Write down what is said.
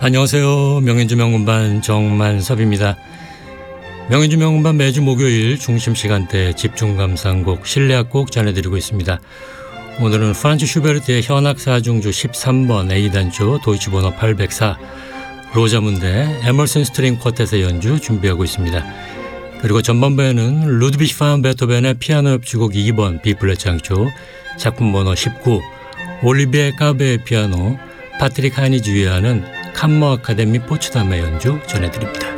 안녕하세요. 명인주 명음반 정만섭입니다. 명인주 명음반 매주 목요일 중심 시간대 집중 감상곡 실내악곡 전해드리고 있습니다. 오늘은 프란츠 슈베르트의 현악사중주 13번 A단조 도이치번호 804 로자문데 에머슨 스트링 쿼텟의 연주 준비하고 있습니다. 그리고 전반부에는 루드비히 반 베토벤의 피아노 협주곡 2번 B플랫 장조 작품 번호 19 올리비에 까베의 피아노 파트릭 하니 주의하는 캄머 아카데미 포츠담의 연주 전해드립니다.